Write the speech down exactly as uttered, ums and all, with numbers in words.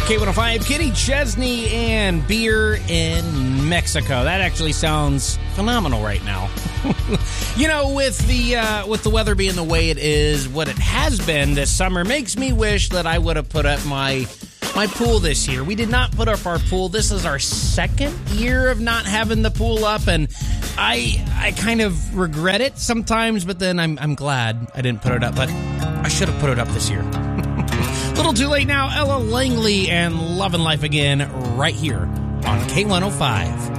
K one oh five, Kenny Chesney and Beer in Mexico. That actually sounds phenomenal right now. You know, with the uh, with the weather being the way it is, what it has been this summer makes me wish that I would have put up my my pool this year. We did not put up our pool. This is our second year of not having the pool up, and I I kind of regret it sometimes, but then I'm I'm glad I didn't put it up. But I should have put it up this year. Little too late now. Ella Langley and Lovin' Life Again right here on K one oh five.